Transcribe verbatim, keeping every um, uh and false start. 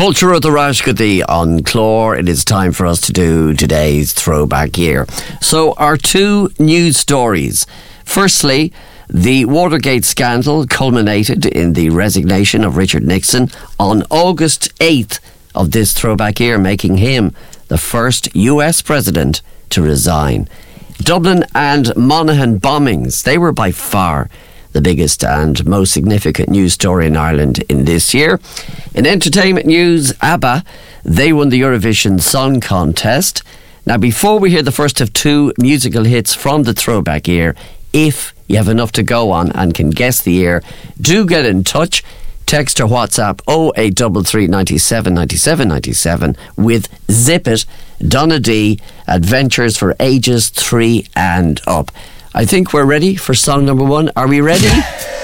Culture of the Rashkadi on Clore. It is time for us to do today's throwback year. So our two news stories. Firstly, the Watergate scandal culminated in the resignation of Richard Nixon on August eighth of this throwback year, making him the first U S president to resign. Dublin and Monaghan bombings, they were by far the biggest and most significant news story in Ireland in this year. In entertainment news, ABBA, they won the Eurovision Song Contest. Now, before we hear the first of two musical hits from the throwback year, if you have enough to go on and can guess the year, do get in touch. Text or WhatsApp oh eight three three, nine seven, nine seven, nine seven with Zip It, Donna D, Adventures for ages three and up. I think we're ready for song number one. Are we ready?